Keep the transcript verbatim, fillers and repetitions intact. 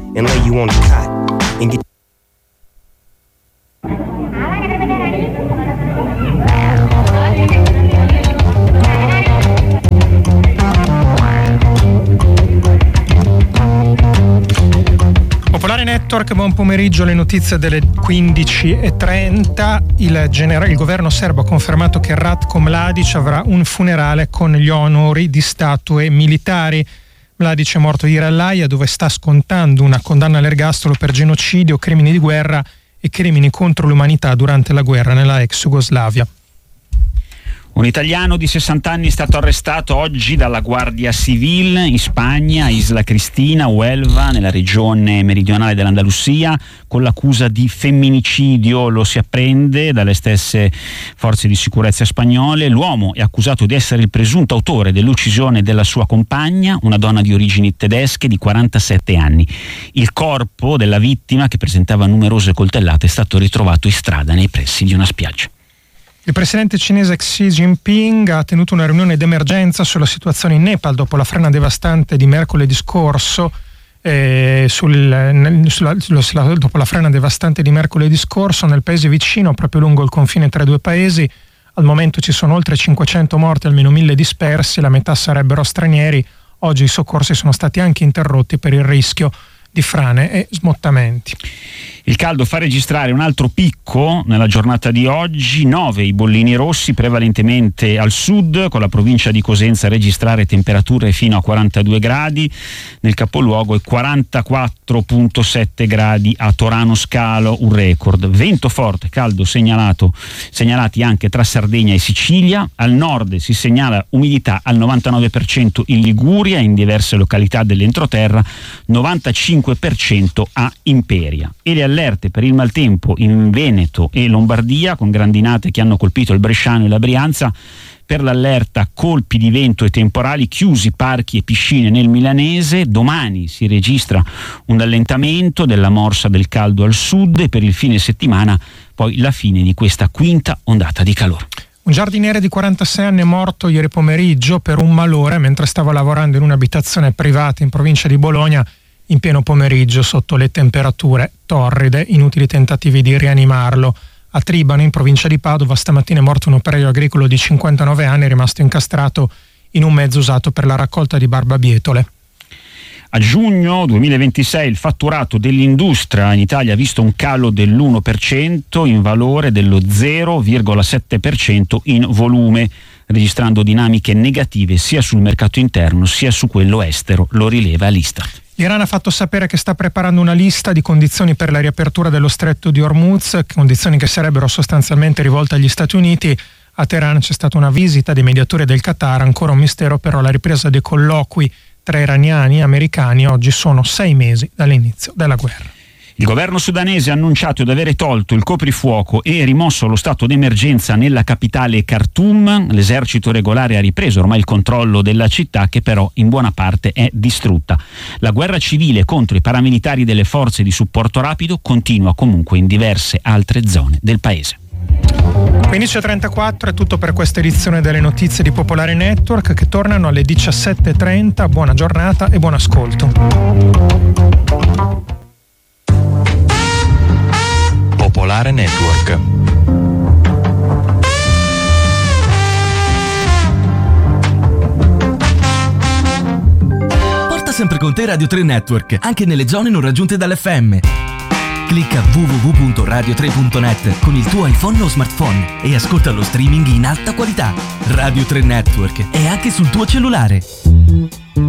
and lay you on the cot and get. Popolare Network, buon pomeriggio, le notizie delle quindici e trenta. Il, genera- il governo serbo ha confermato che Ratko Mladic avrà un funerale con gli onori di statue militari. Mladic è morto ieri all'Aia, dove sta scontando una condanna all'ergastolo per genocidio, crimini di guerra e crimini contro l'umanità durante la guerra nella ex Jugoslavia. Un italiano di sessanta anni è stato arrestato oggi dalla Guardia Civile in Spagna, Isla Cristina, Huelva, nella regione meridionale dell'Andalusia, con l'accusa di femminicidio. Lo si apprende dalle stesse forze di sicurezza spagnole. L'uomo è accusato di essere il presunto autore dell'uccisione della sua compagna, una donna di origini tedesche di quarantasette anni. Il corpo della vittima, che presentava numerose coltellate, è stato ritrovato in strada nei pressi di una spiaggia. Il presidente cinese Xi Jinping ha tenuto una riunione d'emergenza sulla situazione in Nepal dopo la frana devastante di mercoledì scorso. Eh, sul, sulla, sulla, dopo la frana devastante di mercoledì scorso nel paese vicino, proprio lungo il confine tra i due paesi. Al momento ci sono oltre cinquecento morti, almeno mille dispersi, la metà sarebbero stranieri. Oggi i soccorsi sono stati anche interrotti per il rischio di frane e smottamenti. Il caldo fa registrare un altro picco nella giornata di oggi, nove i bollini rossi, prevalentemente al sud, con la provincia di Cosenza a registrare temperature fino a quarantadue gradi, nel capoluogo e quarantaquattro virgola sette gradi a Torano Scalo, un record. Vento forte, caldo segnalato, segnalati anche tra Sardegna e Sicilia. Al nord si segnala umidità al novantanove per cento in Liguria, in diverse località dell'entroterra, novantacinque per cento a Imperia. E le allerte per il maltempo in Veneto e Lombardia, con grandinate che hanno colpito il Bresciano e la Brianza. Per l'allerta colpi di vento e temporali, chiusi parchi e piscine nel Milanese. Domani si registra un allentamento della morsa del caldo al sud e per il fine settimana poi la fine di questa quinta ondata di calore. Un giardiniere di quarantasei anni è morto ieri pomeriggio per un malore mentre stava lavorando in un'abitazione privata in provincia di Bologna in pieno pomeriggio sotto le temperature torride. Inutili tentativi di rianimarlo. A Tribano, in provincia di Padova, stamattina è morto un operaio agricolo di cinquantanove anni, rimasto incastrato in un mezzo usato per la raccolta di barbabietole. A giugno duemilaventisei il fatturato dell'industria in Italia ha visto un calo dell'uno per cento in valore, dello zero virgola sette per cento in volume, registrando dinamiche negative sia sul mercato interno sia su quello estero, lo rileva l'Istat. L'Iran ha fatto sapere che sta preparando una lista di condizioni per la riapertura dello stretto di Hormuz, condizioni che sarebbero sostanzialmente rivolte agli Stati Uniti. A Teheran c'è stata una visita dei mediatori del Qatar, ancora un mistero però la ripresa dei colloqui tra iraniani e americani. Oggi sono sei mesi dall'inizio della guerra. Il governo sudanese ha annunciato di avere tolto il coprifuoco e rimosso lo stato d'emergenza nella capitale Khartoum. L'esercito regolare ha ripreso ormai il controllo della città, che però in buona parte è distrutta. La guerra civile contro i paramilitari delle forze di supporto rapido continua comunque in diverse altre zone del paese. quindici e trentaquattro è tutto per questa edizione delle notizie di Popolare Network, che tornano alle diciassette e trenta. Buona giornata e buon ascolto. Popolare Network. Porta sempre con te Radio tre Network, anche nelle zone non raggiunte dall'F M. Clicca w w w punto radio tre punto net con il tuo iPhone o smartphone e ascolta lo streaming in alta qualità. Radio tre Network è anche sul tuo cellulare.